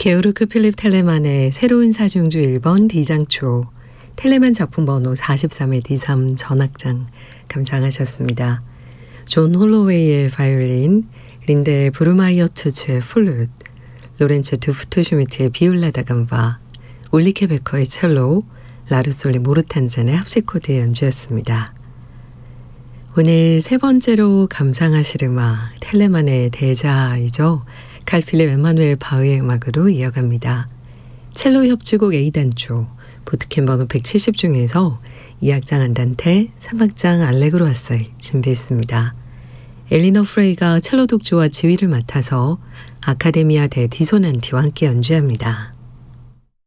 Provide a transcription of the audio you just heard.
게오르크 필립 텔레만의 새로운 사중주 1번 D장초, 텔레만 작품 번호 43-D3 전악장 감상하셨습니다. 존 홀로웨이의 바이올린, 린데 브루마이어투츠의 플룻, 로렌츠 두프트슈미트의 비올라 다감바, 울리케 베커의 첼로, 라르솔리 모르탄잔의 합식 코드의 연주였습니다. 오늘 세 번째로 감상하실 음악, 텔레만의 대자이죠. 칼 필립 에마누엘 바흐의 음악으로 이어갑니다. 첼로 협주곡 A단조, 보트캠 번호 170 중에서 2악장 안단테, 3악장 알레그로 아사이 준비했습니다. 엘리너 프레이가 첼로 독주와 지휘를 맡아서 아카데미아 대 디소난티와 함께 연주합니다.